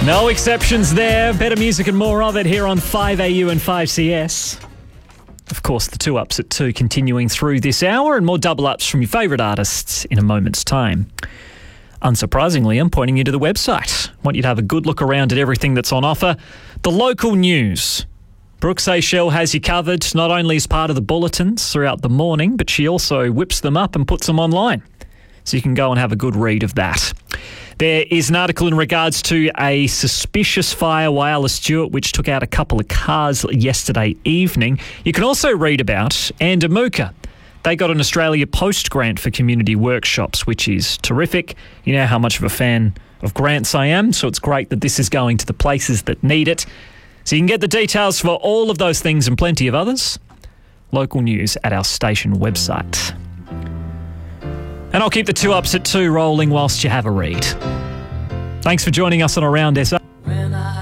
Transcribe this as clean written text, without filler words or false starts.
No exceptions there. Better music and more of it here on 5AU and 5CS. Of course, the 2-Ups at 2 continuing through this hour, and more double-ups from your favourite artists in a moment's time. Unsurprisingly, I'm pointing you to the website. I want you to have a good look around at everything that's on offer. The local news. Brooke Seychelles has you covered, not only as part of the bulletins throughout the morning, but she also whips them up and puts them online. So you can go and have a good read of that. There is an article in regards to a suspicious fire Whyalla Stewart which took out a couple of cars yesterday evening. You can also read about Andamuka. They got an Australia Post grant for community workshops, which is terrific. You know how much of a fan of grants I am, so it's great that this is going to the places that need it. So you can get the details for all of those things and plenty of others. Local news at our station website. And I'll keep the 2-Ups at 2 rolling whilst you have a read. Thanks for joining us on Around SA.